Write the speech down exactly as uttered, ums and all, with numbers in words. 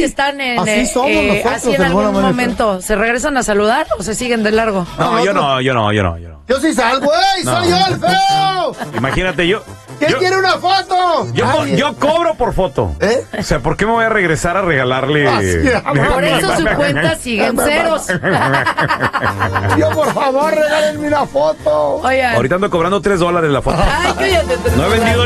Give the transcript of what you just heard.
están en, así somos eh, nosotros, así en algún momento, ¿se regresan a saludar o se siguen de largo? No, no yo no, yo no, yo no, yo no. Yo sí salgo, ¡ey! No. ¡Soy yo el feo! Imagínate, yo... ¿Quién yo, quiere una foto? Yo, co yo cobro por foto. ¿Eh? O sea, ¿por qué me voy a regresar a regalarle? Por eso su cuenta sigue en ceros. Yo, por favor, regálenme una foto. Oigan. Ahorita ando cobrando tres dólares la foto. Ay, cállate. No he vendido